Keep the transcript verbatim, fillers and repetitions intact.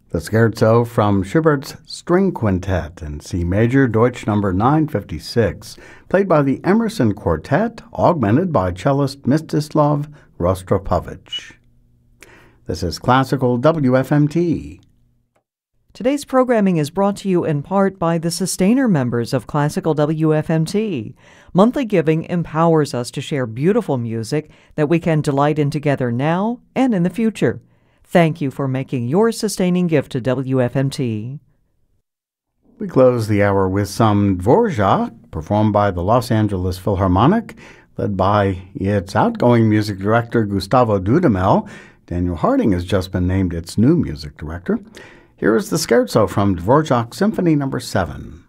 The Scherzo from Schubert's String Quintet in C major, Deutsch number nine fifty-six, played by the Emerson Quartet, augmented by cellist Mstislav Rostropovich. This is Classical W F M T. Today's programming is brought to you in part by the Sustainer members of Classical W F M T. Monthly giving empowers us to share beautiful music that we can delight in together now and in the future. Thank you for making your sustaining gift to W F M T. We close the hour with some Dvorak, performed by the Los Angeles Philharmonic, led by its outgoing music director, Gustavo Dudamel. Daniel Harding has just been named its new music director. Here is the Scherzo from Dvorak Symphony number seven.